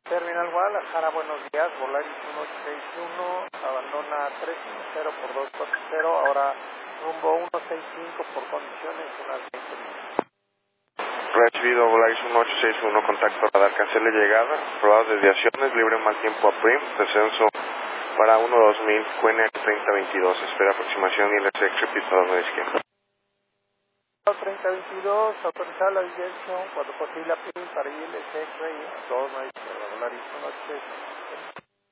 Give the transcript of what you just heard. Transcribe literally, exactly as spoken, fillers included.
Terminal Guadalajara, buenos días, Volaris uno ocho seis uno, abandona tres uno cero por dos cuatro cero, ahora rumbo uno seis cinco por condiciones, unas veinte minutos. Recibido Volaris uno ocho seis uno, contacto radar, cancele llegada, probadas desviaciones, libre mal tiempo a Prim, descenso para uno dos mil, Cuenac treinta veintidós, espera aproximación y L S X, pista dos media izquierda. treinta veintidós, autorizada la dirección, cuando posible a Prim para I L S X, dos media izquierda, Volaris uno ocho seis uno.